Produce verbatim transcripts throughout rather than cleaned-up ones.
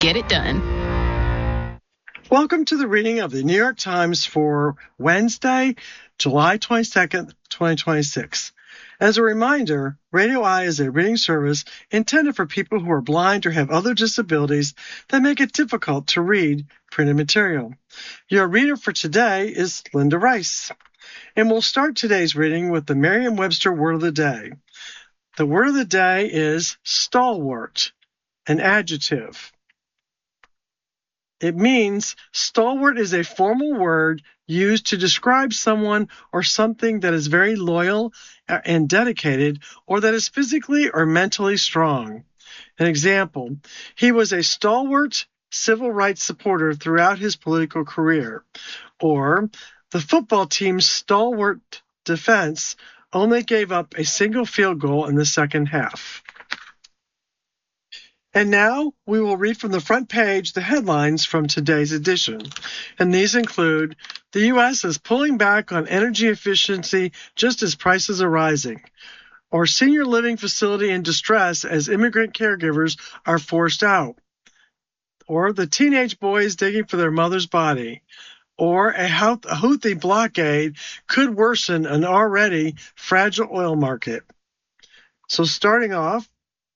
get it done. Welcome to the reading of the New York Times for Wednesday, July twenty-second, twenty twenty-six. As a reminder, Radio Eye is a reading service intended for people who are blind or have other disabilities that make it difficult to read printed material. Your reader for today is Linda Rice. And we'll start today's reading with the Merriam-Webster word of the day. The word of the day is stalwart, an adjective. It means stalwart is a formal word used to describe someone or something that is very loyal and dedicated, or that is physically or mentally strong. An example, he was a stalwart civil rights supporter throughout his political career. Or, the football team's stalwart defense only gave up a single field goal in the second half. And now we will read from the front page the headlines from today's edition. And these include, the U S is pulling back on energy efficiency just as prices are rising. Or senior living facility in distress as immigrant caregivers are forced out. Or the teenage boys digging for their mother's body. Or a Houthi blockade could worsen an already fragile oil market. So starting off,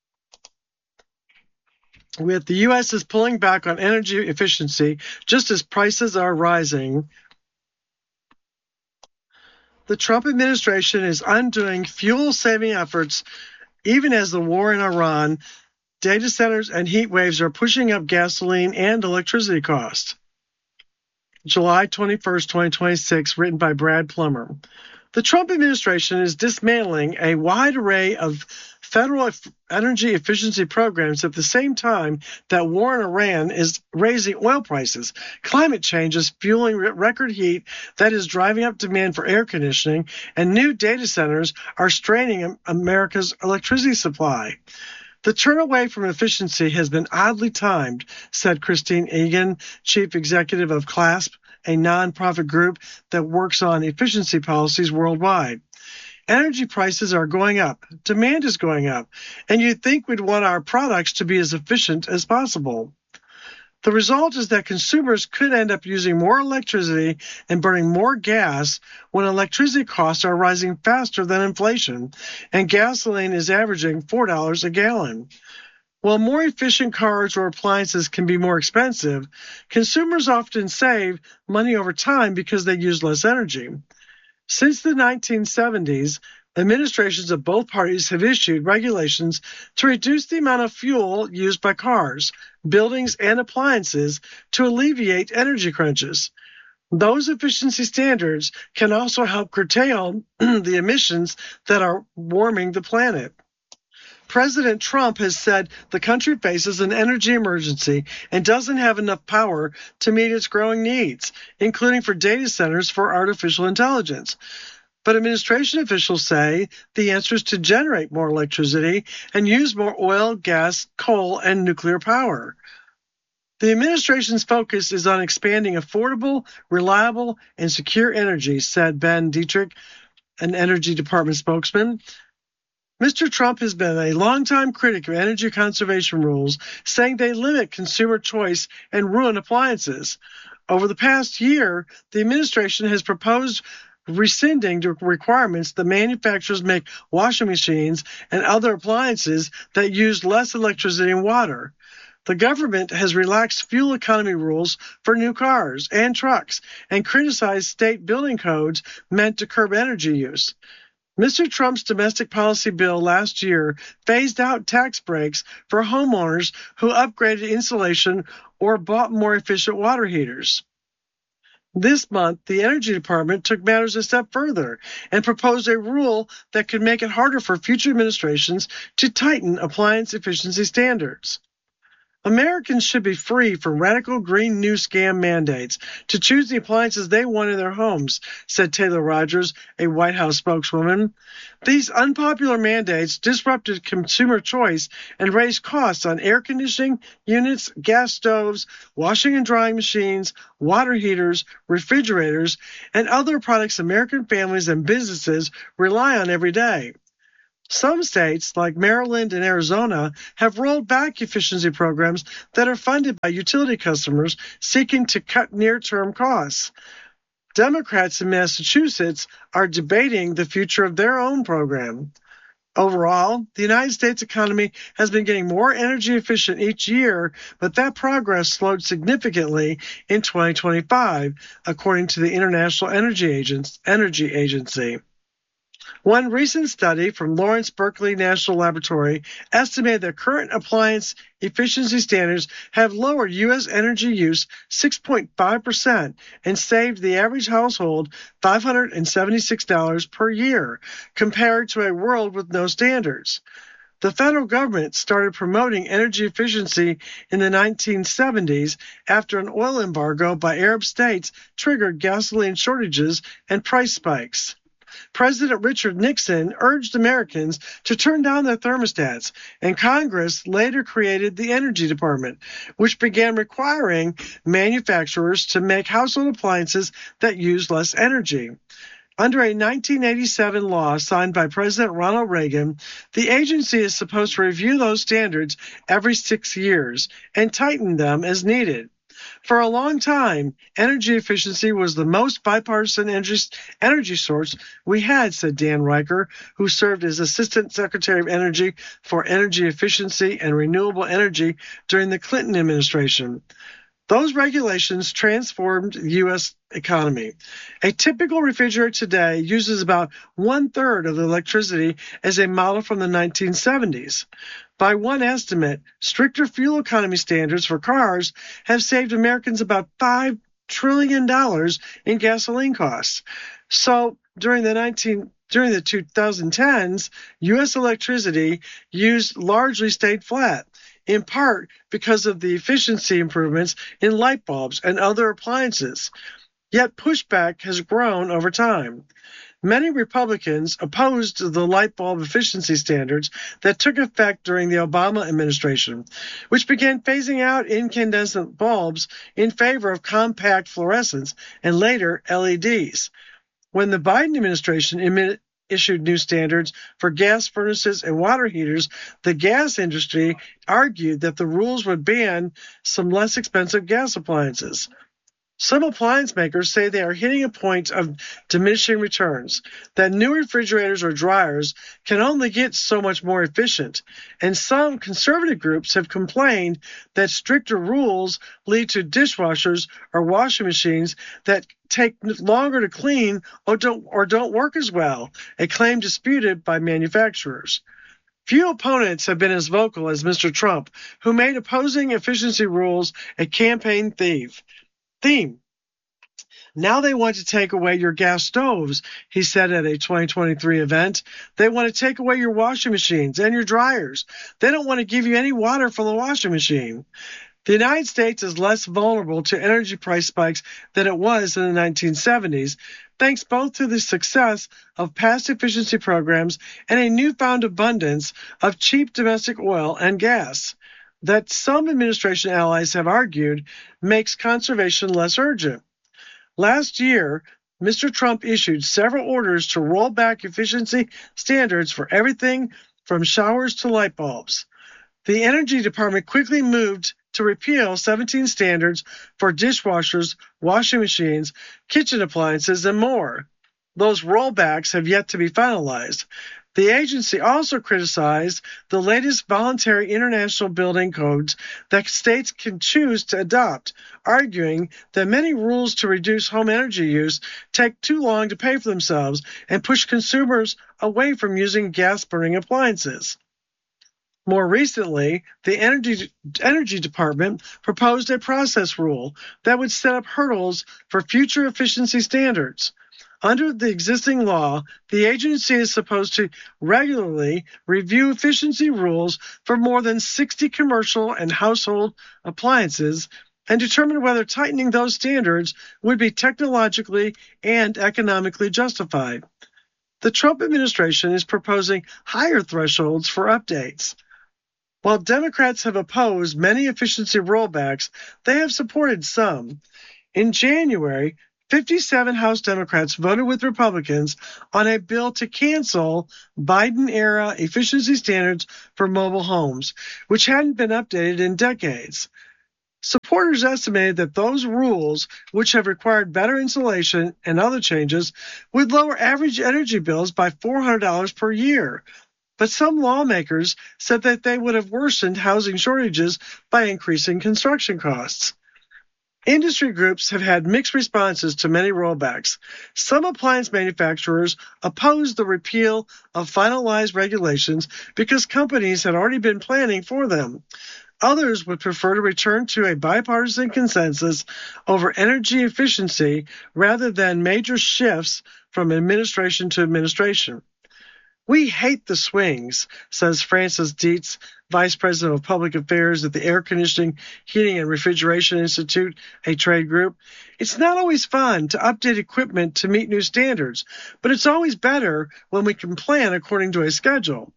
with the U S is pulling back on energy efficiency just as prices are rising. The Trump administration is undoing fuel-saving efforts even as the war in Iran, data centers, and heat waves are pushing up gasoline and electricity costs. July twenty-first, twenty twenty-six, written by Brad Plummer. The Trump administration is dismantling a wide array of federal energy efficiency programs at the same time that war in Iran is raising oil prices. Climate change is fueling record heat that is driving up demand for air conditioning, and new data centers are straining America's electricity supply. The turn away from efficiency has been oddly timed, said Christine Egan, chief executive of CLASP, a nonprofit group that works on efficiency policies worldwide. Energy prices are going up, demand is going up, and you'd think we'd want our products to be as efficient as possible. The result is that consumers could end up using more electricity and burning more gas when electricity costs are rising faster than inflation, and gasoline is averaging four dollars a gallon. While more efficient cars or appliances can be more expensive, consumers often save money over time because they use less energy. Since the nineteen seventies, administrations of both parties have issued regulations to reduce the amount of fuel used by cars, buildings, and appliances to alleviate energy crunches. Those efficiency standards can also help curtail the emissions that are warming the planet. President Trump has said the country faces an energy emergency and doesn't have enough power to meet its growing needs, including for data centers for artificial intelligence. But administration officials say the answer is to generate more electricity and use more oil, gas, coal, and nuclear power. The administration's focus is on expanding affordable, reliable, and secure energy, said Ben Dietrich, an Energy Department spokesman. Mister Trump has been a longtime critic of energy conservation rules, saying they limit consumer choice and ruin appliances. Over the past year, the administration has proposed rescinding the requirements that manufacturers make washing machines and other appliances that use less electricity and water. The government has relaxed fuel economy rules for new cars and trucks and criticized state building codes meant to curb energy use. Mister Trump's domestic policy bill last year phased out tax breaks for homeowners who upgraded insulation or bought more efficient water heaters. This month, the Energy Department took matters a step further and proposed a rule that could make it harder for future administrations to tighten appliance efficiency standards. Americans should be free from radical green new scam mandates to choose the appliances they want in their homes, said Taylor Rogers, a White House spokeswoman. These unpopular mandates disrupted consumer choice and raised costs on air conditioning units, gas stoves, washing and drying machines, water heaters, refrigerators, and other products American families and businesses rely on every day. Some states, like Maryland and Arizona, have rolled back efficiency programs that are funded by utility customers seeking to cut near-term costs. Democrats in Massachusetts are debating the future of their own program. Overall, the United States economy has been getting more energy efficient each year, but that progress slowed significantly in twenty twenty-five, according to the International Energy Agency. One recent study from Lawrence Berkeley National Laboratory estimated that current appliance efficiency standards have lowered U S energy use six point five percent and saved the average household five hundred seventy-six dollars per year, compared to a world with no standards. The federal government started promoting energy efficiency in the nineteen seventies after an oil embargo by Arab states triggered gasoline shortages and price spikes. President Richard Nixon urged Americans to turn down their thermostats, and Congress later created the Energy Department, which began requiring manufacturers to make household appliances that use less energy. Under a nineteen eighty-seven law signed by President Ronald Reagan, the agency is supposed to review those standards every six years and tighten them as needed. For a long time, energy efficiency was the most bipartisan energy source we had, said Dan Riker, who served as Assistant Secretary of Energy for Energy Efficiency and Renewable Energy during the Clinton administration. Those regulations transformed the U S economy. A typical refrigerator today uses about one-third of the electricity as a model from the nineteen seventies. By one estimate, stricter fuel economy standards for cars have saved Americans about five trillion dollars in gasoline costs. So during the nineteen during the twenty tens, U S electricity use largely stayed flat, in part because of the efficiency improvements in light bulbs and other appliances. Yet pushback has grown over time. Many Republicans opposed the light bulb efficiency standards that took effect during the Obama administration, which began phasing out incandescent bulbs in favor of compact fluorescents and later L E Ds. When the Biden administration imi- issued new standards for gas furnaces and water heaters, the gas industry argued that the rules would ban some less expensive gas appliances. Some appliance makers say they are hitting a point of diminishing returns, that new refrigerators or dryers can only get so much more efficient, and some conservative groups have complained that stricter rules lead to dishwashers or washing machines that take longer to clean or don't, or don't work as well, a claim disputed by manufacturers. Few opponents have been as vocal as Mister Trump, who made opposing efficiency rules a campaign thief. theme. Now they want to take away your gas stoves, he said at a twenty twenty-three event. They want to take away your washing machines and your dryers. They don't want to give you any water for the washing machine. The United States is less vulnerable to energy price spikes than it was in the nineteen seventies, thanks both to the success of past efficiency programs and a newfound abundance of cheap domestic oil and gas that some administration allies have argued makes conservation less urgent. Last year, Mister Trump issued several orders to roll back efficiency standards for everything from showers to light bulbs. The Energy Department quickly moved to repeal seventeen standards for dishwashers, washing machines, kitchen appliances, and more. Those rollbacks have yet to be finalized. The agency also criticized the latest voluntary international building codes that states can choose to adopt, arguing that many rules to reduce home energy use take too long to pay for themselves and push consumers away from using gas-burning appliances. More recently, the Energy, Energy Department proposed a process rule that would set up hurdles for future efficiency standards. Under the existing law, the agency is supposed to regularly review efficiency rules for more than sixty commercial and household appliances and determine whether tightening those standards would be technologically and economically justified. The Trump administration is proposing higher thresholds for updates. While Democrats have opposed many efficiency rollbacks, they have supported some. In January, fifty-seven House Democrats voted with Republicans on a bill to cancel Biden-era efficiency standards for mobile homes, which hadn't been updated in decades. Supporters estimated that those rules, which have required better insulation and other changes, would lower average energy bills by four hundred dollars per year. But some lawmakers said that they would have worsened housing shortages by increasing construction costs. Industry groups have had mixed responses to many rollbacks. Some appliance manufacturers opposed the repeal of finalized regulations because companies had already been planning for them. Others would prefer to return to a bipartisan consensus over energy efficiency rather than major shifts from administration to administration. We hate the swings, says Francis Dietz, Vice President of Public Affairs at the Air Conditioning, Heating, and Refrigeration Institute, a trade group. It's not always fun to update equipment to meet new standards, but it's always better when we can plan according to a schedule.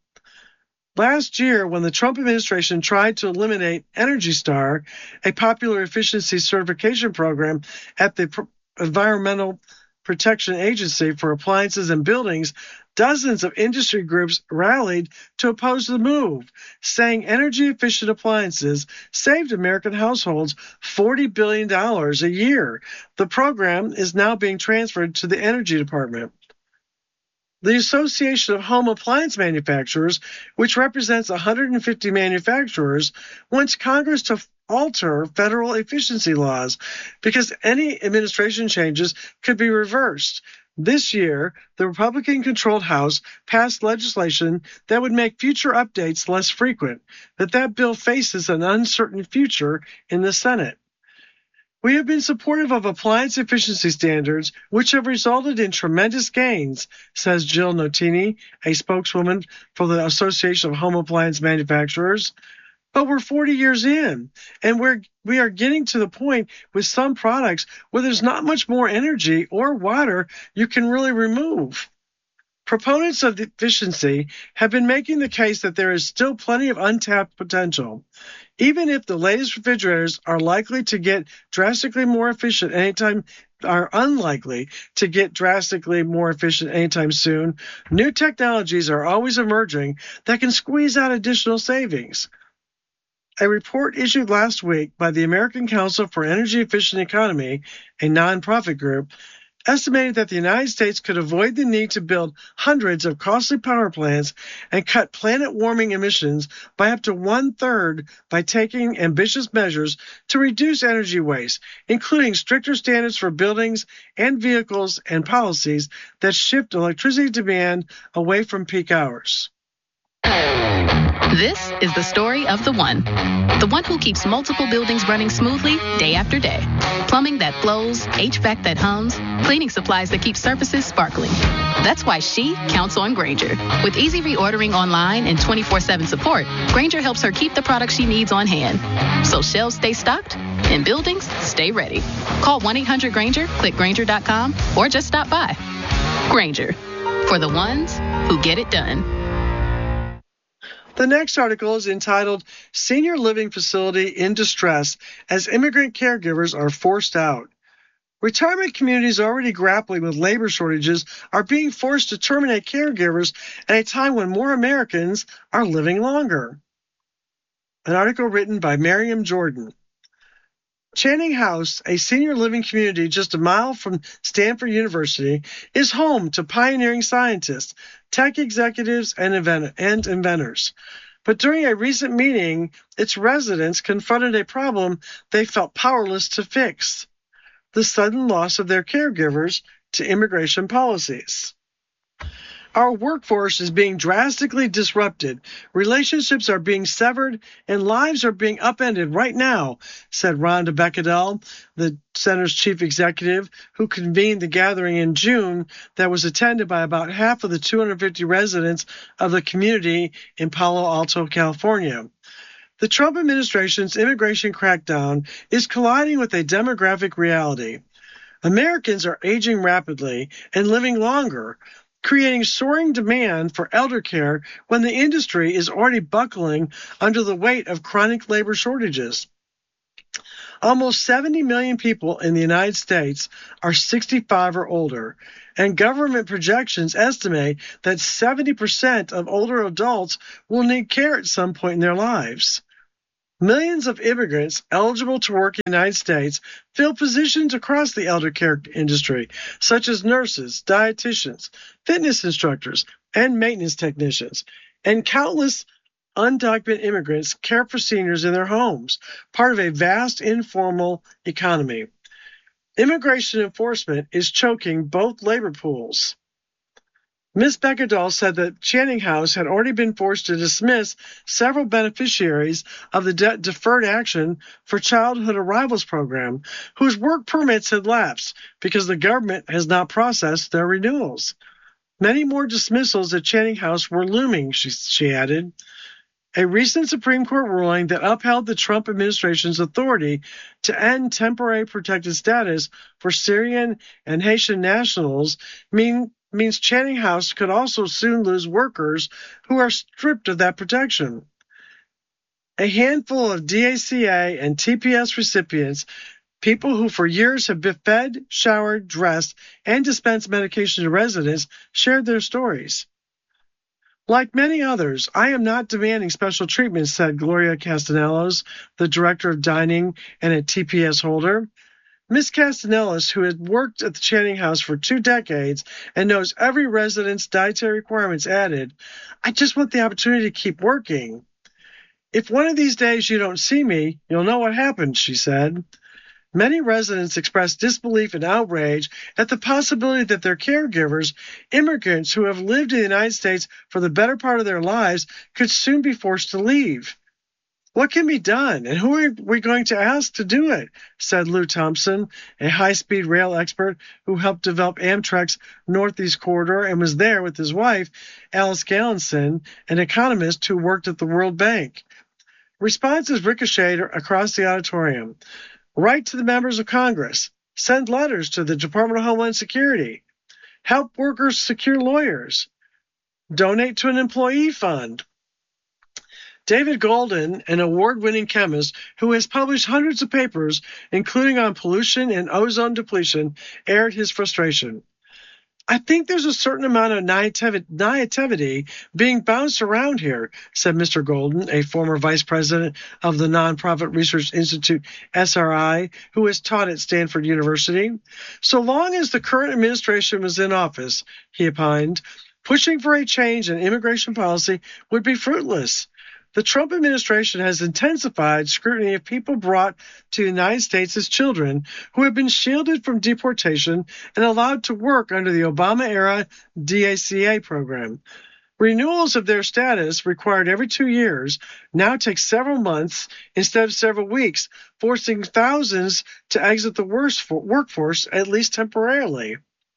Last year, when the Trump administration tried to eliminate Energy Star, a popular efficiency certification program at the Environmental Protection Agency for appliances and buildings, dozens of industry groups rallied to oppose the move, saying energy-efficient appliances saved American households forty billion dollars a year. The program is now being transferred to the Energy Department. The Association of Home Appliance Manufacturers, which represents one hundred fifty manufacturers, wants Congress to alter federal efficiency laws because any administration changes could be reversed. This year, the Republican-controlled House passed legislation that would make future updates less frequent, but that bill faces an uncertain future in the Senate. We have been supportive of appliance efficiency standards, which have resulted in tremendous gains, says Jill Notini, a spokeswoman for the Association of Home Appliance Manufacturers. But we're forty years in, and we're, we are getting to the point with some products where there's not much more energy or water you can really remove. Proponents of efficiency have been making the case that there is still plenty of untapped potential. Even if the latest refrigerators are likely to get drastically more efficient anytime, are unlikely to get drastically more efficient anytime soon, new technologies are always emerging that can squeeze out additional savings. A report issued last week by the American Council for Energy Efficient Economy, a nonprofit group, estimated that the United States could avoid the need to build hundreds of costly power plants and cut planet-warming emissions by up to one-third by taking ambitious measures to reduce energy waste, including stricter standards for buildings and vehicles and policies that shift electricity demand away from peak hours. This is the story of the one. The one who keeps multiple buildings running smoothly day after day. Plumbing that flows, H V A C that hums, cleaning supplies that keep surfaces sparkling. That's why she counts on Grainger. With easy reordering online and twenty-four seven support, Grainger helps her keep the products she needs on hand. So shelves stay stocked and buildings stay ready. Call one eight hundred Grainger, click Grainger dot com, or just stop by. Grainger, for the ones who get it done. The next article is entitled Senior Living Facility in Distress as Immigrant Caregivers Are Forced Out. Retirement communities already grappling with labor shortages are being forced to terminate caregivers at a time when more Americans are living longer. An article written by Miriam Jordan. Channing House, a senior living community just a mile from Stanford University, is home to pioneering scientists, tech executives, and, invent- and inventors. But during a recent meeting, its residents confronted a problem they felt powerless to fix: the sudden loss of their caregivers to immigration policies. Our workforce is being drastically disrupted. Relationships are being severed and lives are being upended right now, said Rhonda Beckedel, the center's chief executive, who convened the gathering in June that was attended by about half of the two hundred fifty residents of the community in Palo Alto, California. The Trump administration's immigration crackdown is colliding with a demographic reality. Americans are aging rapidly and living longer, creating soaring demand for elder care when the industry is already buckling under the weight of chronic labor shortages. Almost seventy million people in the United States are sixty-five or older, and government projections estimate that seventy percent of older adults will need care at some point in their lives. Millions of immigrants eligible to work in the United States fill positions across the elder care industry, such as nurses, dietitians, fitness instructors, and maintenance technicians, and countless undocumented immigrants care for seniors in their homes, part of a vast informal economy. Immigration enforcement is choking both labor pools. Miz Bekkedahl said that Channing House had already been forced to dismiss several beneficiaries of the De- Deferred Action for Childhood Arrivals program, whose work permits had lapsed because the government has not processed their renewals. Many more dismissals at Channing House were looming, she, she added. A recent Supreme Court ruling that upheld the Trump administration's authority to end temporary protected status for Syrian and Haitian nationals mean, means Channing House could also soon lose workers who are stripped of that protection. A handful of D A C A and T P S recipients, people who for years have been fed, showered, dressed, and dispensed medication to residents, shared their stories. Like many others, I am not demanding special treatment, said Gloria Castanelos, the director of dining and a T P S holder. Miz Castanelos, who had worked at the Channing House for two decades and knows every resident's dietary requirements, added, I just want the opportunity to keep working. If one of these days you don't see me, you'll know what happened, she said. Many residents expressed disbelief and outrage at the possibility that their caregivers, immigrants who have lived in the United States for the better part of their lives, could soon be forced to leave. What can be done, and who are we going to ask to do it? Said Lou Thompson, a high-speed rail expert who helped develop Amtrak's Northeast Corridor and was there with his wife, Alice Gallinson, an economist who worked at the World Bank. Responses ricocheted across the auditorium. Write to the members of Congress. Send letters to the Department of Homeland Security. Help workers secure lawyers. Donate to an employee fund. David Golden, an award-winning chemist who has published hundreds of papers, including on pollution and ozone depletion, aired his frustration. I think there's a certain amount of naivety being bounced around here, said Mister Golden, a former vice president of the Nonprofit Research Institute, S R I, who has taught at Stanford University. So long as the current administration was in office, he opined, pushing for a change in immigration policy would be fruitless. The Trump administration has intensified scrutiny of people brought to the United States as children who have been shielded from deportation and allowed to work under the Obama-era D A C A program. Renewals of their status, required every two years, now take several months instead of several weeks, forcing thousands to exit the workforce, at least temporarily.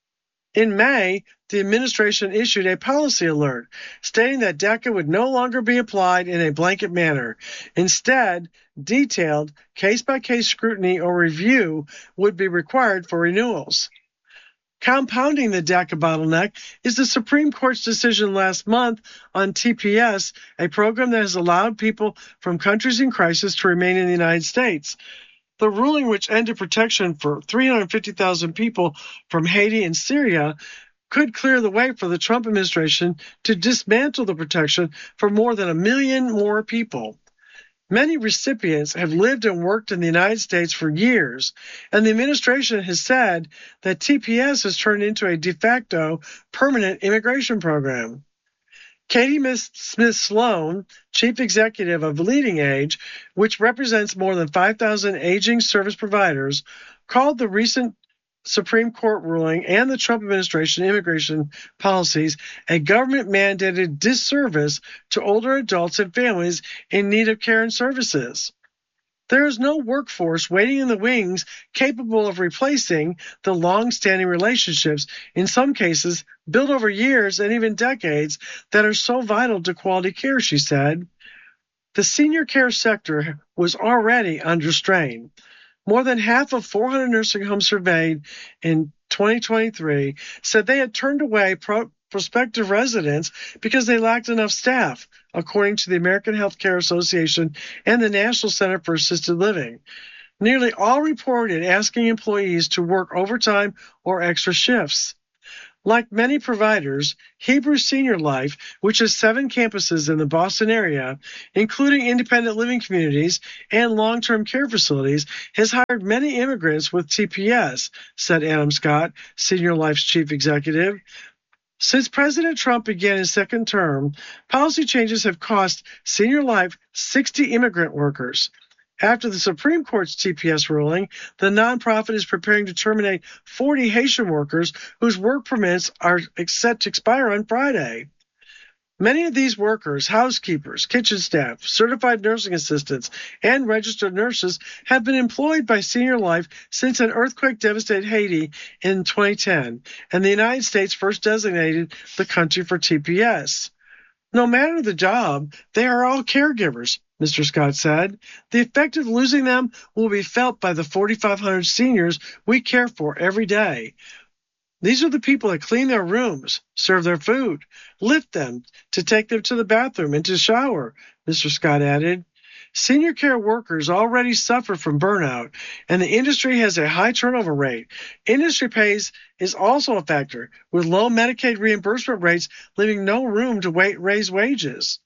In May, the administration issued a policy alert stating that DACA would no longer be applied in a blanket manner. Instead, detailed case-by-case scrutiny or review would be required for renewals. Compounding the DACA bottleneck is the Supreme Court's decision last month on T P S, a program that has allowed people from countries in crisis to remain in the United States. The ruling, which ended protection for three hundred fifty thousand people from Haiti and Syria, could clear the way for the Trump administration to dismantle the protection for more than a million more people. Many recipients have lived and worked in the United States for years, and the administration has said that T P S has turned into a de facto permanent immigration program. Katie Smith Sloan, chief executive of Leading Age, which represents more than five thousand aging service providers, called the recent Supreme Court ruling and the Trump administration immigration policies a government-mandated disservice to older adults and families in need of care and services. There is no workforce waiting in the wings capable of replacing the long-standing relationships, in some cases built over years and even decades, that are so vital to quality care, she said. The senior care sector was already under strain. More than half of four hundred nursing homes surveyed in twenty twenty-three said they had turned away pro- prospective residents because they lacked enough staff, according to the American Health Care Association and the National Center for Assisted Living. Nearly all reported asking employees to work overtime or extra shifts. Like many providers, Hebrew Senior Life, which has seven campuses in the Boston area, including independent living communities and long-term care facilities, has hired many immigrants with T P S, said Adam Scott, Senior Life's chief executive. Since President Trump began his second term, policy changes have cost Senior Life sixty immigrant workers. After the Supreme Court's T P S ruling, the nonprofit is preparing to terminate forty Haitian workers whose work permits are set to expire on Friday. Many of these workers, housekeepers, kitchen staff, certified nursing assistants, and registered nurses have been employed by Senior Life since an earthquake devastated Haiti in twenty ten, and the United States first designated the country for T P S. No matter the job, they are all caregivers, Mister Scott said. The effect of losing them will be felt by the forty-five hundred seniors we care for every day. These are the people that clean their rooms, serve their food, lift them to take them to the bathroom and to shower, Mister Scott added. Senior care workers already suffer from burnout, and the industry has a high turnover rate. Industry pays is also a factor, with low Medicaid reimbursement rates leaving no room to wait, raise wages.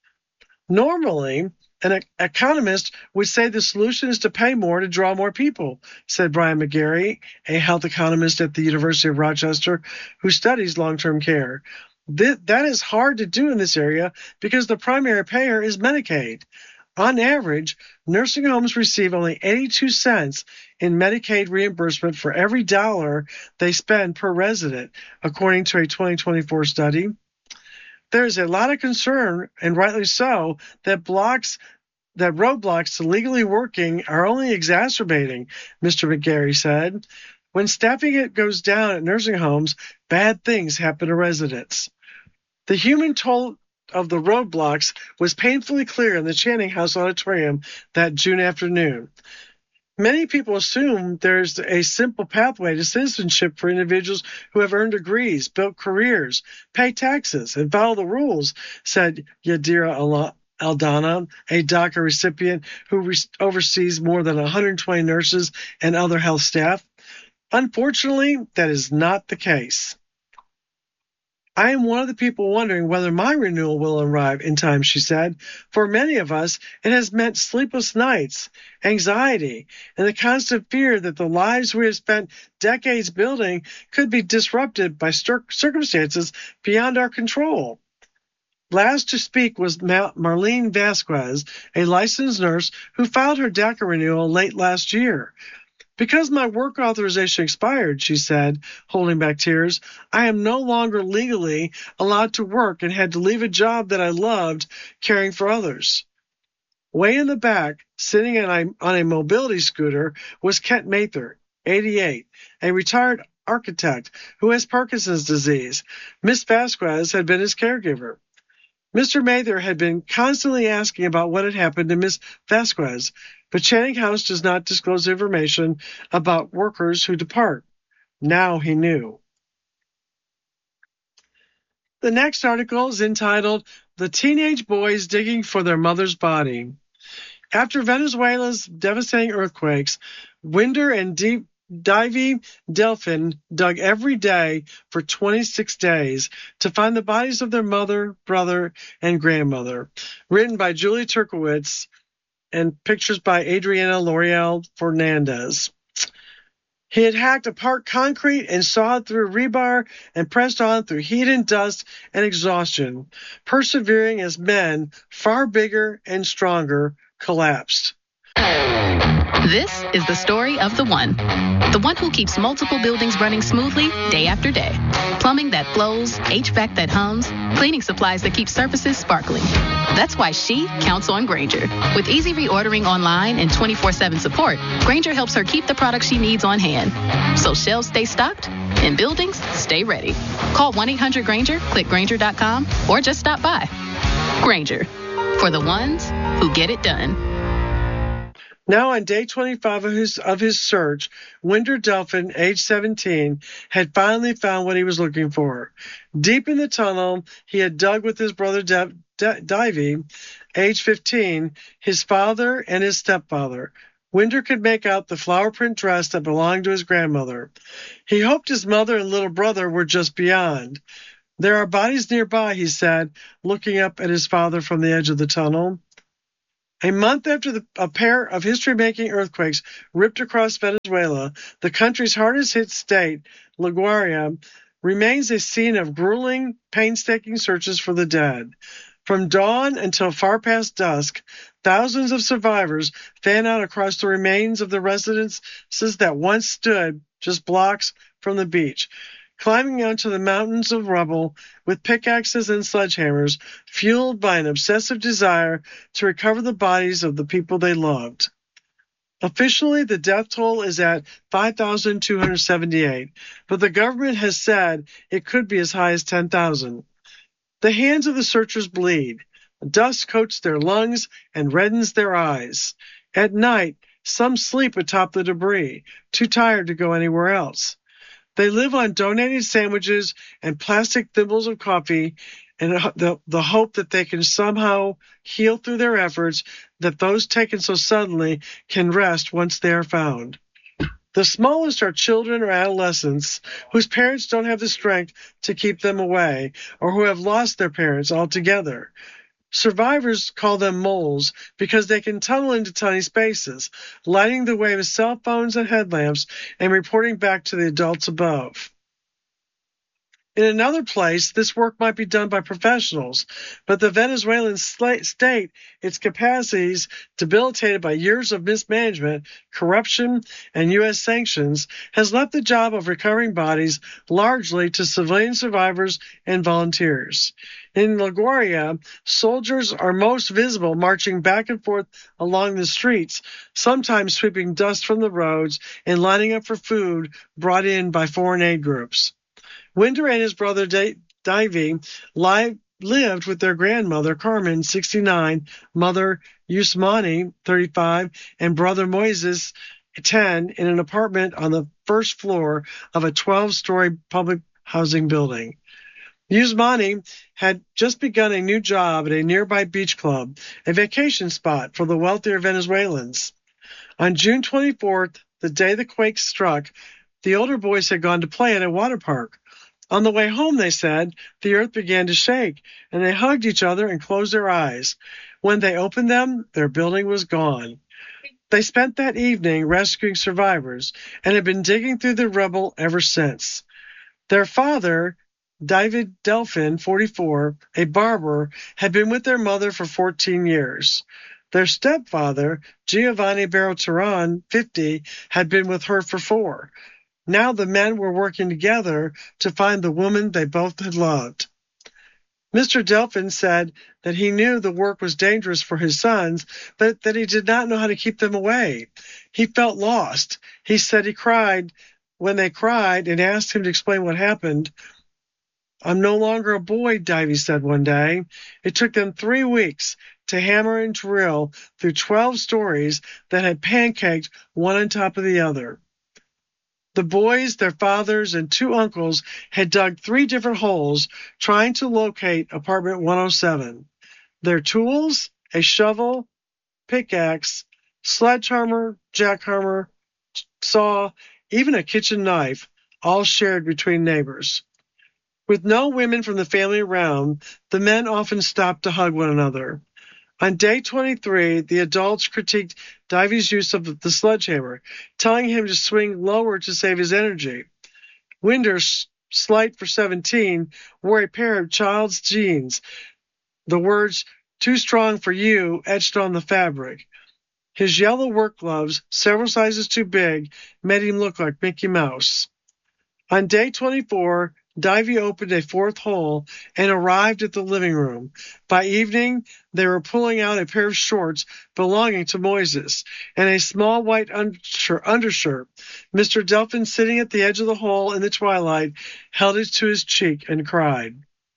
Normally, an economist would say the solution is to pay more to draw more people, said Brian McGarry, a health economist at the University of Rochester who studies long-term care. That is hard to do in this area because the primary payer is Medicaid. On average, nursing homes receive only eighty-two cents in Medicaid reimbursement for every dollar they spend per resident, according to a twenty twenty-four study. There is a lot of concern, and rightly so, that blocks that roadblocks to legally working are only exacerbating, Mister McGarry said. When staffing goes down at nursing homes, bad things happen to residents. The human toll of the roadblocks was painfully clear in the Channing House Auditorium that June afternoon. Many people assume there's a simple pathway to citizenship for individuals who have earned degrees, built careers, pay taxes, and follow the rules, said Yadira Aldana, a DACA recipient who re- oversees more than one hundred twenty nurses and other health staff. Unfortunately, that is not the case. I am one of the people wondering whether my renewal will arrive in time, she said. For many of us, it has meant sleepless nights, anxiety, and the constant fear that the lives we have spent decades building could be disrupted by cir- circumstances beyond our control. Last to speak was Ma- Marlene Vasquez, a licensed nurse who filed her DACA renewal late last year. Because my work authorization expired, she said, holding back tears, I am no longer legally allowed to work and had to leave a job that I loved, caring for others. Way in the back, sitting on a, on a mobility scooter, was Kent Mather, eighty-eight, a retired architect who has Parkinson's disease. Miss Vasquez had been his caregiver. Mister Mather had been constantly asking about what had happened to Miss Vasquez, but Channing House does not disclose information about workers who depart. Now he knew. The next article is entitled, The Teenage Boys Digging for Their Mother's Body. After Venezuela's devastating earthquakes, Winder and D- Divey Delphin dug every day for twenty-six days to find the bodies of their mother, brother, and grandmother. Written by Julie Turkowitz and pictures by Adriana L'Oreal Fernandez. He had hacked apart concrete and sawed through rebar and pressed on through heat and dust and exhaustion, persevering as men far bigger and stronger collapsed. This is the story of the one. The one who keeps multiple buildings running smoothly day after day. Plumbing that flows, H V A C that hums, cleaning supplies that keep surfaces sparkling. That's why she counts on Grainger. With easy reordering online and twenty-four seven support, Grainger helps her keep the products she needs on hand. So shelves stay stocked and buildings stay ready. Call one eight hundred Grainger, click Grainger dot com, or just stop by. Grainger, for the ones who get it done. Now on day twenty-five of his of his search, Winder Delphin, age seventeen, had finally found what he was looking for. Deep in the tunnel he had dug with his brother De- De- Divey, age fifteen, his father and his stepfather. Winder could make out the flower print dress that belonged to his grandmother. He hoped his mother and little brother were just beyond. There are bodies nearby, he said, looking up at his father from the edge of the tunnel. A month after the, a pair of history-making earthquakes ripped across Venezuela, the country's hardest-hit state, La Guaira, remains a scene of grueling, painstaking searches for the dead. From dawn until far past dusk, thousands of survivors fan out across the remains of the residences that once stood just blocks from the beach, climbing onto the mountains of rubble with pickaxes and sledgehammers, fueled by an obsessive desire to recover the bodies of the people they loved. Officially, the death toll is at five thousand two hundred seventy-eight, but the government has said it could be as high as ten thousand. The hands of the searchers bleed. Dust coats their lungs and reddens their eyes. At night, some sleep atop the debris, too tired to go anywhere else. They live on donated sandwiches and plastic thimbles of coffee, and the, the hope that they can somehow heal through their efforts, that those taken so suddenly can rest once they are found. The smallest are children or adolescents whose parents don't have the strength to keep them away, or who have lost their parents altogether. Survivors call them moles because they can tunnel into tiny spaces, lighting the way with cell phones and headlamps and reporting back to the adults above. In another place, this work might be done by professionals, but the Venezuelan state, its capacities debilitated by years of mismanagement, corruption, and U S sanctions, has left the job of recovering bodies largely to civilian survivors and volunteers. In La Guaira, soldiers are most visible marching back and forth along the streets, sometimes sweeping dust from the roads and lining up for food brought in by foreign aid groups. Winder and his brother Davy lived with their grandmother Carmen, sixty-nine, mother Yusmani, thirty-five, and brother Moises, ten, in an apartment on the first floor of a twelve-story public housing building. Yusmani had just begun a new job at a nearby beach club, a vacation spot for the wealthier Venezuelans. On June twenty-fourth, the day the quake struck, the older boys had gone to play at a water park. On the way home, they said, the earth began to shake, and they hugged each other and closed their eyes. When they opened them, their building was gone. They spent that evening rescuing survivors and had been digging through the rubble ever since. Their father, David Delfin, forty-four, a barber, had been with their mother for fourteen years. Their stepfather, Giovanni Barroteran, fifty, had been with her for four. Now the men were working together to find the woman they both had loved. Mister Delfin said that he knew the work was dangerous for his sons, but that he did not know how to keep them away. He felt lost. He said he cried when they cried and asked him to explain what happened. I'm no longer a boy, Davy said one day. It took them three weeks to hammer and drill through twelve stories that had pancaked one on top of the other. The boys, their fathers, and two uncles had dug three different holes trying to locate apartment one oh seven. Their tools, a shovel, pickaxe, sledgehammer, jackhammer, saw, even a kitchen knife, all shared between neighbors. With no women from the family around, the men often stopped to hug one another. On day twenty-three, the adults critiqued Davy's use of the sledgehammer, telling him to swing lower to save his energy. Winder, slight for seventeen, wore a pair of child's jeans, the words, "Too strong for you," etched on the fabric. His yellow work gloves, several sizes too big, made him look like Mickey Mouse. On day twenty-four, Davy opened a fourth hole and arrived at the living room. By evening, they were pulling out a pair of shorts belonging to Moises and a small white undershirt. Mister Delfin, sitting at the edge of the hole in the twilight, held it to his cheek and cried.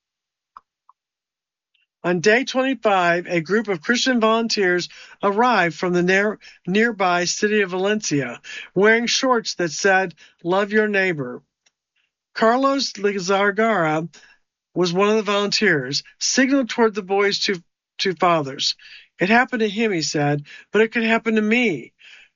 On day twenty-five, a group of Christian volunteers arrived from the near, nearby city of Valencia, wearing shorts that said, "Love your neighbor." Carlos Lizargara was one of the volunteers, signaled toward the boys' two, two fathers. It happened to him, he said, but it could happen to me.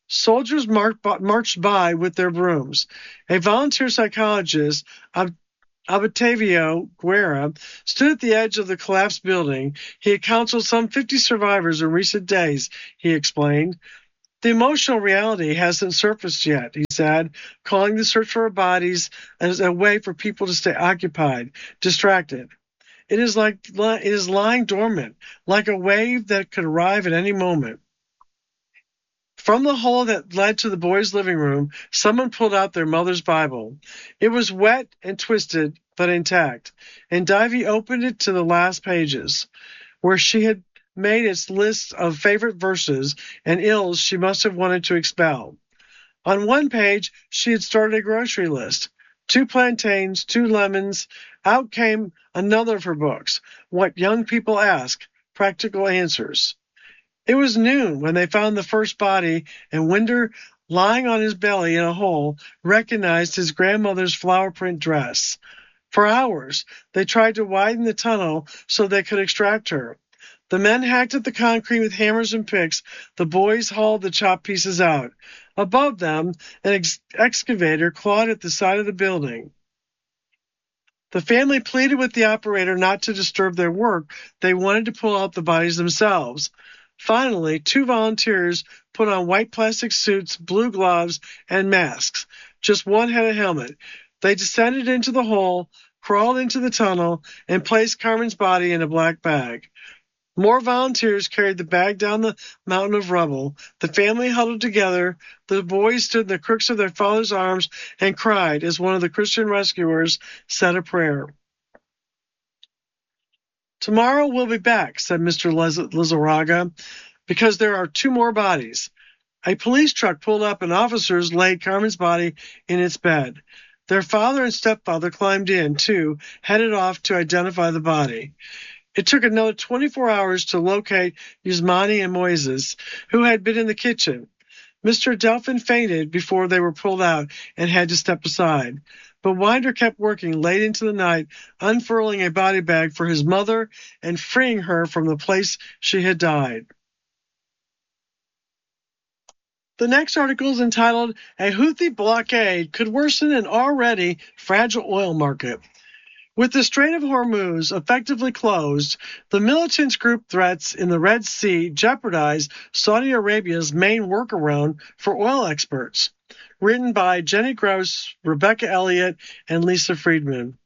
Soldiers marched by, marched by with their brooms. A volunteer psychologist, Octavio Guerra, stood at the edge of the collapsed building. He had counseled some fifty survivors in recent days, he explained. The emotional reality hasn't surfaced yet, he said, calling the search for bodies as a way for people to stay occupied, distracted. It is like it is lying dormant, like a wave that could arrive at any moment. From the hole that led to the boys' living room, someone pulled out their mother's Bible. It was wet and twisted, but intact, and Divey opened it to the last pages, where she had made its list of favorite verses and ills she must have wanted to expel. On one page, she had started a grocery list. Two plantains, two lemons. Out came another of her books, What Young People Ask, Practical Answers. It was noon when they found the first body, and Winder, lying on his belly in a hole, recognized his grandmother's flower print dress. For hours, they tried to widen the tunnel so they could extract her. The men hacked at the concrete with hammers and picks. The boys hauled the chopped pieces out. Above them, an ex- excavator clawed at the side of the building. The family pleaded with the operator not to disturb their work. They wanted to pull out the bodies themselves. Finally, two volunteers put on white plastic suits, blue gloves, and masks. Just one had a helmet. They descended into the hole, crawled into the tunnel, and placed Carmen's body in a black bag. More volunteers carried the bag down the mountain of rubble. The family huddled together. The boys stood in the crooks of their father's arms and cried as one of the Christian rescuers said a prayer. Tomorrow we'll be back, said Mister Liz- Lizarraga, because there are two more bodies. A police truck pulled up and officers laid Carmen's body in its bed. Their father and stepfather climbed in, too, headed off to identify the body. It took another twenty-four hours to locate Yusmani and Moises, who had been in the kitchen. Mister Delphin fainted before they were pulled out and had to step aside. But Winder kept working late into the night, unfurling a body bag for his mother and freeing her from the place she had died. The next article is entitled, A Houthi Blockade Could Worsen an Already Fragile Oil Market. With the Strait of Hormuz effectively closed, the militant group threats in the Red Sea jeopardize Saudi Arabia's main workaround for oil exports. Written by Jenny Gross, Rebecca Elliott, and Lisa Friedman.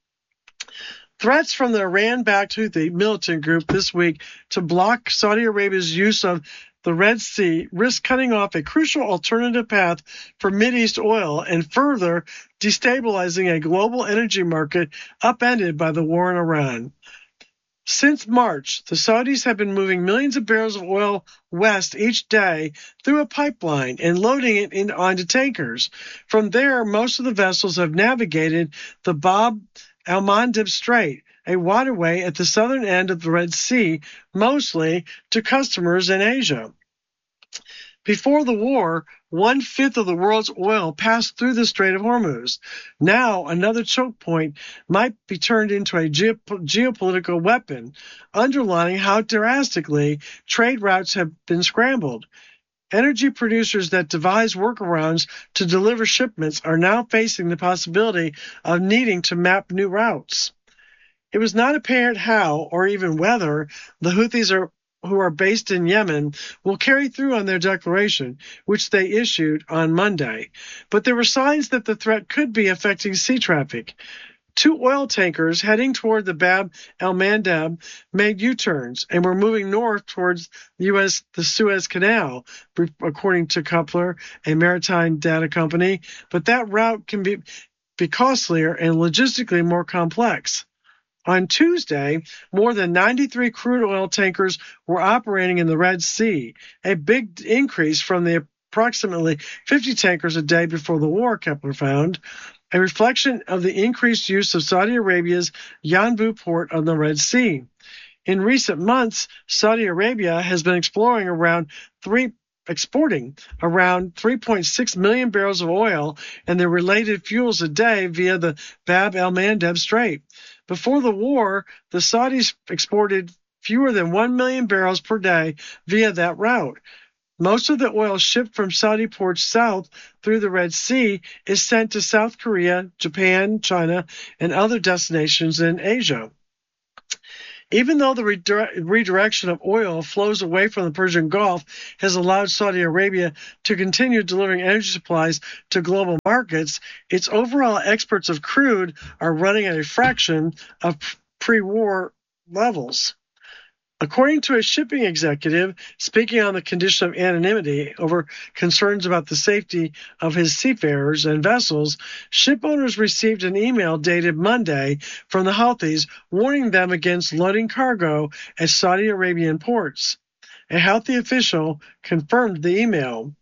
Threats from the Iran-backed Houthi militant group this week to block Saudi Arabia's use of the Red Sea risk cutting off a crucial alternative path for Mideast oil and further destabilizing a global energy market upended by the war in Iran. Since March, the Saudis have been moving millions of barrels of oil west each day through a pipeline and loading it in, onto tankers. From there, most of the vessels have navigated the Bab el-Mandeb Strait, a waterway at the southern end of the Red Sea, mostly to customers in Asia. Before the war, one-fifth of the world's oil passed through the Strait of Hormuz. Now, another choke point might be turned into a geop- geopolitical weapon, underlining how drastically trade routes have been scrambled. Energy producers that devise workarounds to deliver shipments are now facing the possibility of needing to map new routes. It was not apparent how, or even whether, the Houthis are, who are based in Yemen will carry through on their declaration, which they issued on Monday. But there were signs that the threat could be affecting sea traffic. Two oil tankers heading toward the Bab el-Mandeb made U-turns and were moving north towards the U S the Suez Canal, according to Coupler, a maritime data company. But that route can be, be costlier and logistically more complex. On Tuesday, more than ninety-three crude oil tankers were operating in the Red Sea, a big increase from the approximately fifty tankers a day before the war, Kepler found, a reflection of the increased use of Saudi Arabia's Yanbu port on the Red Sea. In recent months, Saudi Arabia has been exploring around three exporting around three point six million barrels of oil and their related fuels a day via the Bab el-Mandeb Strait. Before the war, the Saudis exported fewer than one million barrels per day via that route. Most of the oil shipped from Saudi ports south through the Red Sea is sent to South Korea, Japan, China, and other destinations in Asia. Even though the redirection of oil flows away from the Persian Gulf has allowed Saudi Arabia to continue delivering energy supplies to global markets, its overall exports of crude are running at a fraction of pre-war levels. According to a shipping executive speaking on the condition of anonymity over concerns about the safety of his seafarers and vessels, ship owners received an email dated Monday from the Houthis warning them against loading cargo at Saudi Arabian ports. A Houthi official confirmed the email.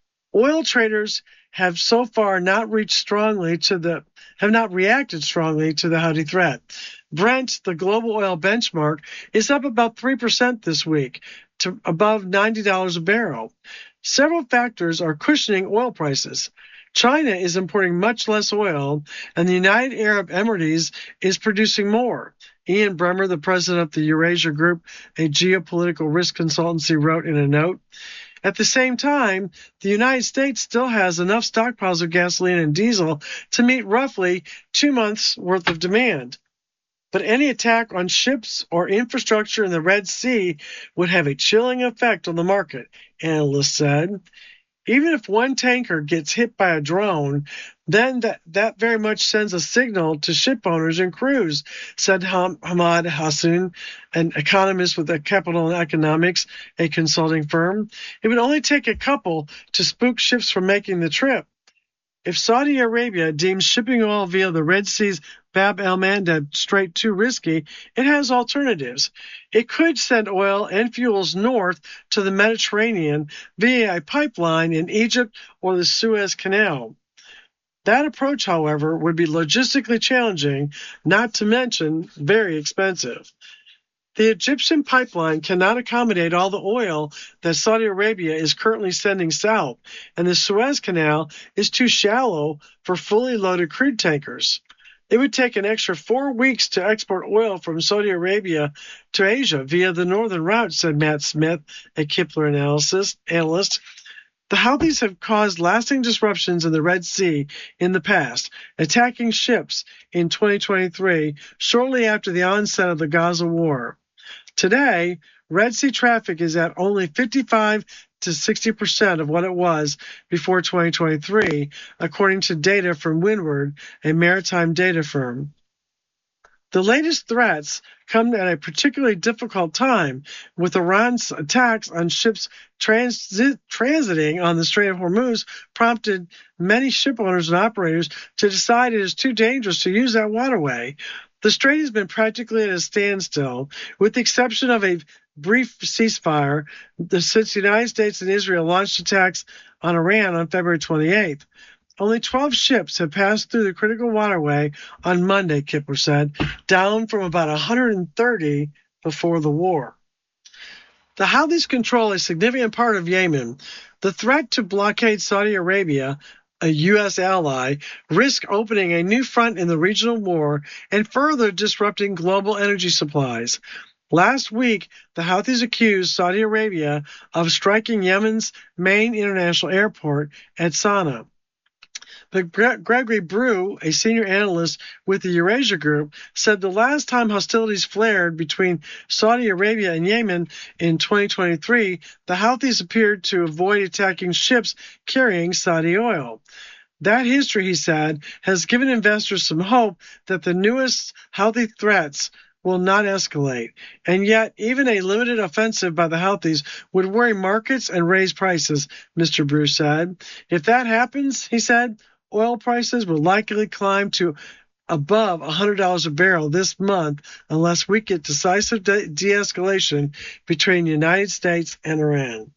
Oil traders have so far not reached strongly to the have not reacted strongly to the Houthi threat. Brent, the global oil benchmark, is up about three percent this week to above ninety dollars a barrel. Several factors are cushioning oil prices. China is importing much less oil, and the United Arab Emirates is producing more. Ian Bremmer, the president of the Eurasia Group, a geopolitical risk consultancy, wrote in a note. At the same time, the United States still has enough stockpiles of gasoline and diesel to meet roughly two months' worth of demand. But any attack on ships or infrastructure in the Red Sea would have a chilling effect on the market, analysts said. Even if one tanker gets hit by a drone, then that, that very much sends a signal to ship owners and crews, said Ham, Hamad Hassoun, an economist with a Capital and Economics, a consulting firm. It would only take a couple to spook ships from making the trip. If Saudi Arabia deems shipping oil via the Red Sea's Bab el-Mandeb Strait too risky, it has alternatives. It could send oil and fuels north to the Mediterranean via a pipeline in Egypt or the Suez Canal. That approach, however, would be logistically challenging, not to mention very expensive. The Egyptian pipeline cannot accommodate all the oil that Saudi Arabia is currently sending south, and the Suez Canal is too shallow for fully loaded crude tankers. It would take an extra four weeks to export oil from Saudi Arabia to Asia via the northern route, said Matt Smith, a Kepler analysis, analyst. The Houthis have caused lasting disruptions in the Red Sea in the past, attacking ships in twenty twenty-three, shortly after the onset of the Gaza war. Today, Red Sea traffic is at only fifty-five to sixty percent of what it was before twenty twenty-three, according to data from Windward, a maritime data firm. The latest threats come at a particularly difficult time, with Iran's attacks on ships transit, transiting on the Strait of Hormuz prompted many ship owners and operators to decide it is too dangerous to use that waterway. The strait has been practically at a standstill, with the exception of a brief ceasefire since the United States and Israel launched attacks on Iran on February twenty-eighth. Only twelve ships have passed through the critical waterway on Monday, Kepler said, down from about one hundred thirty before the war. The Houthis control a significant part of Yemen. The threat to blockade Saudi Arabia, a U S ally, risk opening a new front in the regional war and further disrupting global energy supplies. Last week, the Houthis accused Saudi Arabia of striking Yemen's main international airport at Sana'a. But Gregory Brew, a senior analyst with the Eurasia Group, said the last time hostilities flared between Saudi Arabia and Yemen in twenty twenty-three, the Houthis appeared to avoid attacking ships carrying Saudi oil. That history, he said, has given investors some hope that the newest Houthi threats will not escalate. And yet, even a limited offensive by the Houthis would worry markets and raise prices, Mister Brew said. If that happens, he said, oil prices will likely climb to above one hundred dollars a barrel this month unless we get decisive de- de-escalation between the United States and Iran.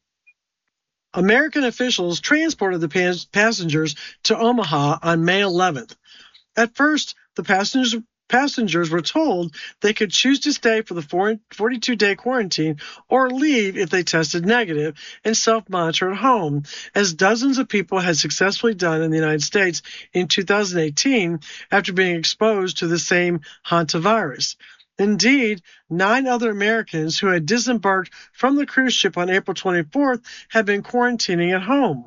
American officials transported the pas- passengers to Omaha on May eleventh. At first, the passengers Passengers were told they could choose to stay for the forty-two-day quarantine or leave if they tested negative and self-monitor at home, as dozens of people had successfully done in the United States in two thousand eighteen after being exposed to the same hantavirus. Indeed, nine other Americans who had disembarked from the cruise ship on April twenty-fourth had been quarantining at home.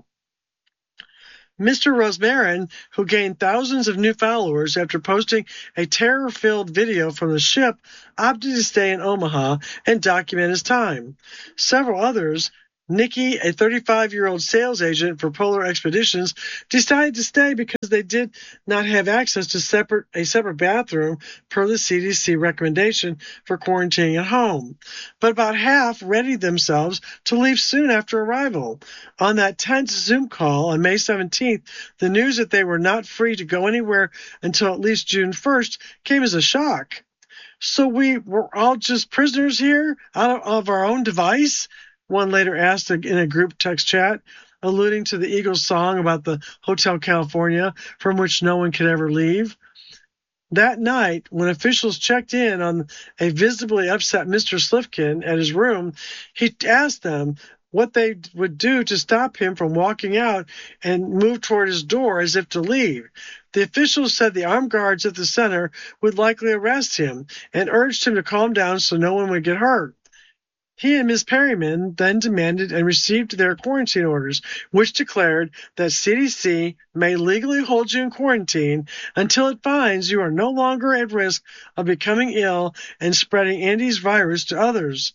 Mister Rosmarin, who gained thousands of new followers after posting a terror-filled video from the ship, opted to stay in Omaha and document his time. Several others, Nikki, a thirty-five-year-old sales agent for Polar Expeditions, decided to stay because they did not have access to separate a separate bathroom per the C D C recommendation for quarantining at home. But about half readied themselves to leave soon after arrival. On that tense Zoom call on May seventeenth, the news that they were not free to go anywhere until at least June first came as a shock. So we were all just prisoners here out of our own device? One later asked in a group text chat, alluding to the Eagles song about the Hotel California from which no one could ever leave. That night, when officials checked in on a visibly upset Mister Slifkin at his room, he asked them what they would do to stop him from walking out and moved toward his door as if to leave. The officials said the armed guards at the center would likely arrest him and urged him to calm down so no one would get hurt. He and Miz Perryman then demanded and received their quarantine orders, which declared that C D C may legally hold you in quarantine until it finds you are no longer at risk of becoming ill and spreading Andes virus to others.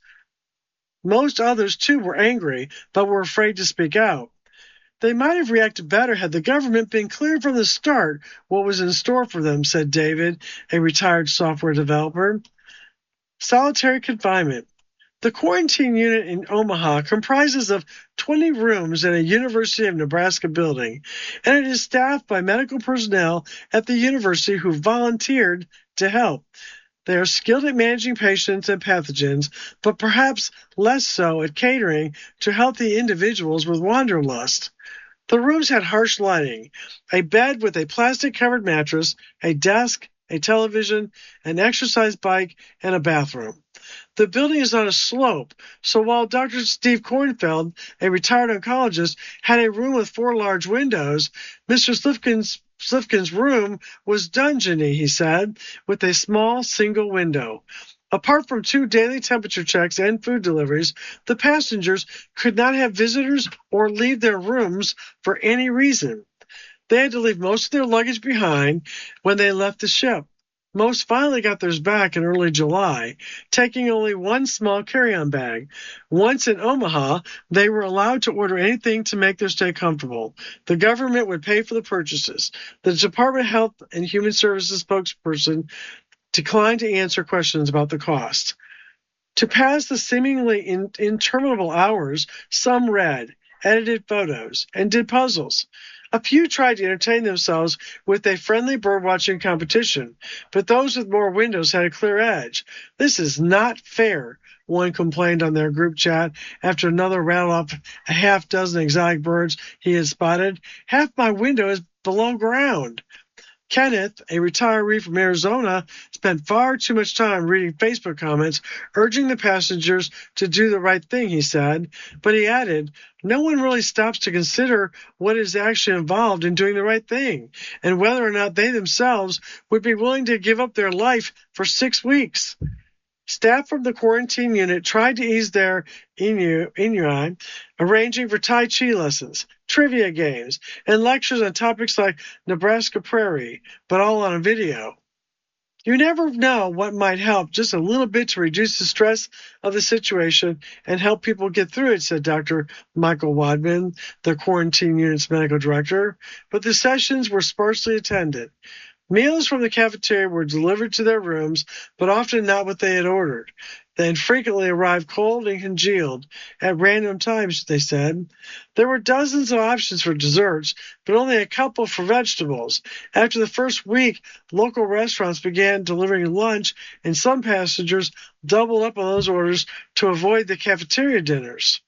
Most others, too, were angry, but were afraid to speak out. They might have reacted better had the government been clear from the start what was in store for them, said David, a retired software developer. Solitary confinement. The quarantine unit in Omaha comprises of twenty rooms in a University of Nebraska building, and it is staffed by medical personnel at the university who volunteered to help. They are skilled at managing patients and pathogens, but perhaps less so at catering to healthy individuals with wanderlust. The rooms had harsh lighting, a bed with a plastic-covered mattress, a desk, a television, an exercise bike, and a bathroom. The building is on a slope, so while Doctor Steve Kornfeld, a retired oncologist, had a room with four large windows, Mister Slifkin's, Slifkin's room was dungeony, he said, with a small single window. Apart from two daily temperature checks and food deliveries, the passengers could not have visitors or leave their rooms for any reason. They had to leave most of their luggage behind when they left the ship. Most finally got theirs back in early July, taking only one small carry-on bag. Once in Omaha, they were allowed to order anything to make their stay comfortable. The government would pay for the purchases. The Department of Health and Human Services spokesperson declined to answer questions about the cost. To pass the seemingly in, interminable hours, some read, edited photos, and did puzzles. A few tried to entertain themselves with a friendly bird-watching competition, but those with more windows had a clear edge. This is not fair, one complained on their group chat after another rattled off a half dozen exotic birds he had spotted. Half my window is below ground. Kenneth, a retiree from Arizona, spent far too much time reading Facebook comments urging the passengers to do the right thing, he said. But he added, no one really stops to consider what is actually involved in doing the right thing and whether or not they themselves would be willing to give up their life for six weeks. Staff from the quarantine unit tried to ease their ennui, arranging for Tai Chi lessons, trivia games, and lectures on topics like Nebraska Prairie, but all on a video. You never know what might help just a little bit to reduce the stress of the situation and help people get through it, said Doctor Michael Wadman, the quarantine unit's medical director. But the sessions were sparsely attended. Meals from the cafeteria were delivered to their rooms, but often not what they had ordered. They frequently arrived cold and congealed at random times, they said. There were dozens of options for desserts, but only a couple for vegetables. After the first week, local restaurants began delivering lunch, and some passengers doubled up on those orders to avoid the cafeteria dinners.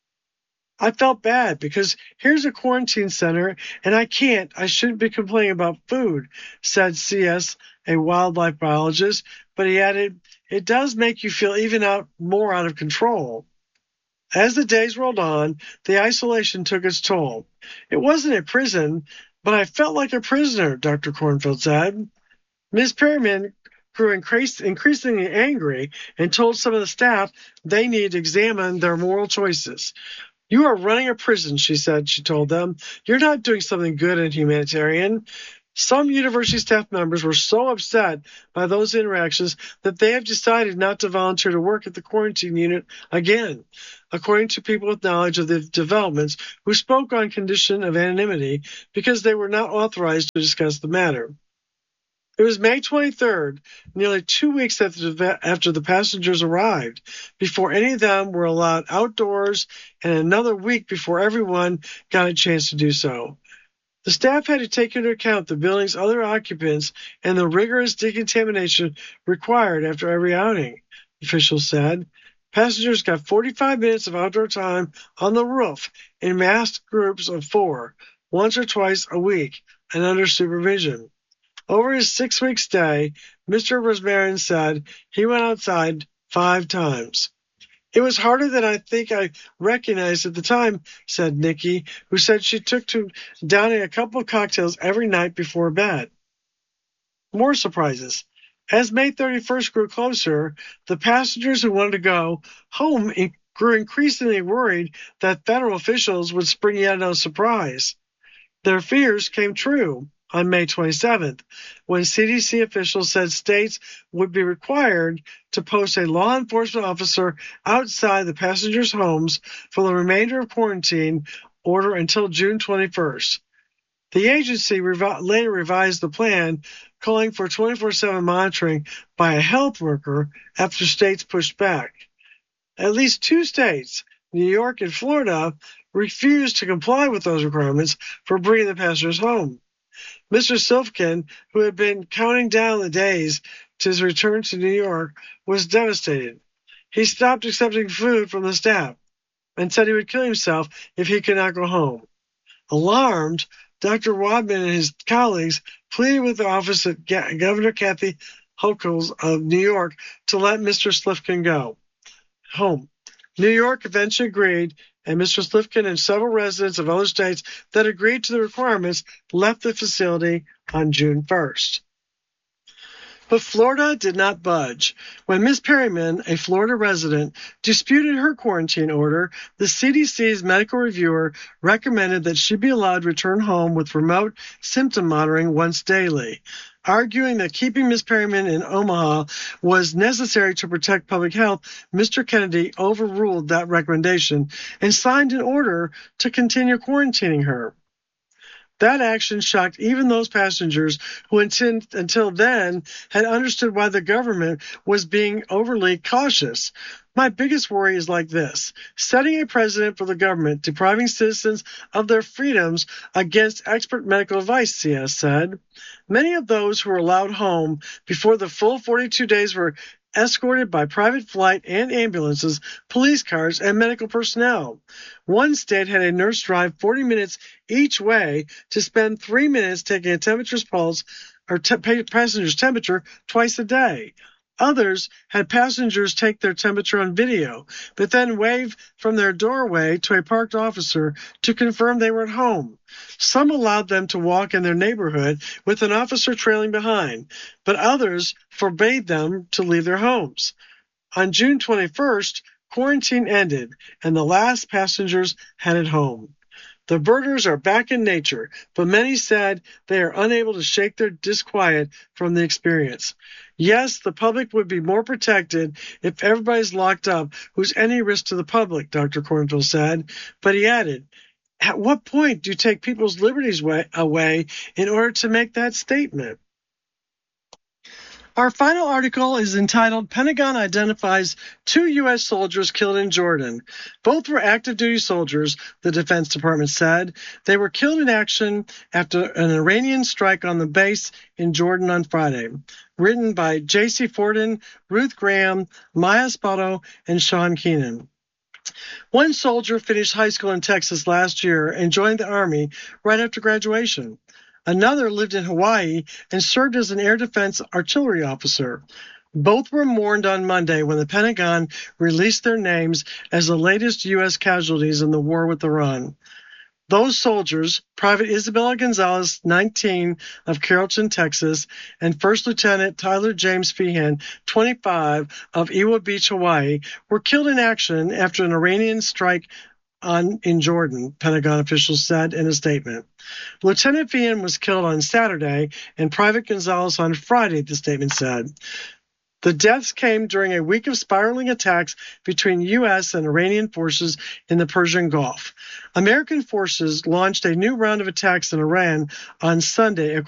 I felt bad because here's a quarantine center and I can't, I shouldn't be complaining about food, said C S, a wildlife biologist, but he added, it does make you feel even out more out of control. As the days rolled on, the isolation took its toll. It wasn't a prison, but I felt like a prisoner, Doctor Kornfeld said. Miz Perryman grew increase, increasingly angry and told some of the staff they needed to examine their moral choices. "You are running a prison," she said. She told them. "You're not doing something good and humanitarian." Some university staff members were so upset by those interactions that they have decided not to volunteer to work at the quarantine unit again, according to people with knowledge of the developments who spoke on condition of anonymity because they were not authorized to discuss the matter. It was May twenty-third, nearly two weeks after the, after the passengers arrived, before any of them were allowed outdoors, and another week before everyone got a chance to do so. The staff had to take into account the building's other occupants and the rigorous decontamination required after every outing, officials said. Passengers got forty-five minutes of outdoor time on the roof in masked groups of four, once or twice a week, and under supervision. Over his six-week stay, Mister Rosmarin said he went outside five times. "It was harder than I think I recognized at the time," said Nikki, who said she took to downing a couple of cocktails every night before bed. More surprises. As May thirty-first grew closer, the passengers who wanted to go home grew increasingly worried that federal officials would spring yet another surprise. Their fears came true on May twenty-seventh, when C D C officials said states would be required to post a law enforcement officer outside the passengers' homes for the remainder of quarantine order until June twenty-first. The agency revi- later revised the plan, calling for twenty-four seven monitoring by a health worker after states pushed back. At least two states, New York and Florida, refused to comply with those requirements for bringing the passengers home. Mister Silfkin, who had been counting down the days to his return to New York, was devastated. He stopped accepting food from the staff and said he would kill himself if he could not go home. Alarmed, Doctor Wadman and his colleagues pleaded with the office of Governor Kathy Hochul of New York to let Mister Silfkin go home. New York eventually agreed, and Mister Silfkin and several residents of other states that agreed to the requirements left the facility on June first. But Florida did not budge. When Miz Perryman, a Florida resident, disputed her quarantine order, the C D C's medical reviewer recommended that she be allowed to return home with remote symptom monitoring once daily. Arguing that keeping Miz Perryman in Omaha was necessary to protect public health, Mister Kennedy overruled that recommendation and signed an order to continue quarantining her. That action shocked even those passengers who until, until then had understood why the government was being overly cautious. "My biggest worry is like this: setting a precedent for the government depriving citizens of their freedoms against expert medical advice," C S said. Many of those who were allowed home before the full forty-two days were escorted by private flight and ambulances, police cars, and medical personnel. One state had a nurse drive forty minutes each way to spend three minutes taking a temperature's pulse or te- passenger's temperature twice a day. Others had passengers take their temperature on video, but then wave from their doorway to a parked officer to confirm they were at home. Some allowed them to walk in their neighborhood with an officer trailing behind, but others forbade them to leave their homes. On June twenty-first, quarantine ended, and the last passengers headed home. The birders are back in nature, but many said they are unable to shake their disquiet from the experience. Yes, the public would be more protected if everybody's locked up who's any risk to the public, Doctor Cornfield said, but he added, "At what point do you take people's liberties away in order to make that statement?" Our final article is entitled, "Pentagon Identifies Two U S Soldiers Killed in Jordan." Both were active duty soldiers, the Defense Department said. They were killed in action after an Iranian strike on the base in Jordan on Friday. Written by J C Forden, Ruth Graham, Maya Spoto, and Sean Keenan. One soldier finished high school in Texas last year and joined the Army right after graduation. Another lived in Hawaii and served as an air defense artillery officer. Both were mourned on Monday when the Pentagon released their names as the latest U S casualties in the war with Iran. Those soldiers, Private Isabella Gonzalez, nineteen, of Carrollton, Texas, and First Lieutenant Tyler James Feehan, twenty-five, of Ewa Beach, Hawaii, were killed in action after an Iranian strike on in Jordan, Pentagon officials said in a statement. Lieutenant Feehan was killed on Saturday and Private Gonzalez on Friday, the statement said. The deaths came during a week of spiraling attacks between U S and Iranian forces in the Persian Gulf. American forces launched a new round of attacks in Iran on Sunday, according